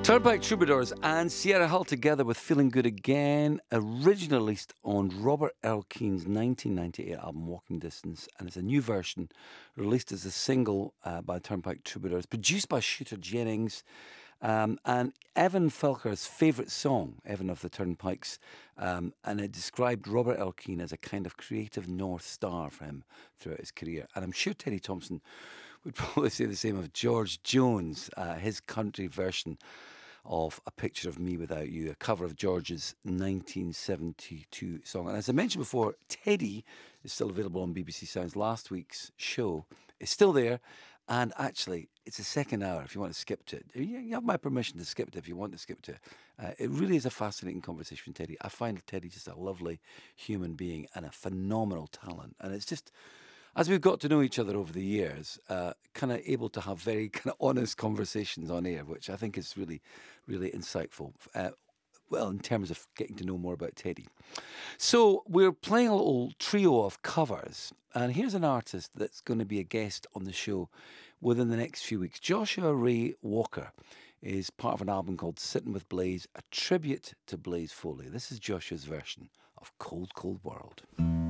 Turnpike Troubadours and Sierra Hull together with Feeling Good Again, originally released on Robert Earl Keen's 1998 album Walking Distance, and it's a new version released as a single by Turnpike Troubadours, produced by Shooter Jennings, and Evan Felker's favourite song, Evan of the Turnpikes, and it described Robert Earl Keen as a kind of creative North Star for him throughout his career. And I'm sure Teddy Thompson would probably say the same of George Jones, his country version of A Picture of Me Without You, a cover of George's 1972 song. And as I mentioned before, Teddy is still available on BBC Sounds. Last week's show is still there, and actually, it's the second hour if you want to skip to it. You have my permission to skip to it if you want to skip to it. It really is a fascinating conversation with Teddy. I find Teddy just a lovely human being and a phenomenal talent. And it's just, as we've got to know each other over the years, kind of able to have very kind of honest conversations on air, which I think is really, really insightful. Well, in terms of getting to know more about Teddy. So we're playing a little trio of covers, and here's an artist that's going to be a guest on the show within the next few weeks. Joshua Ray Walker is part of an album called Sitting with Blaze, a tribute to Blaze Foley. This is Joshua's version of Cold, Cold World.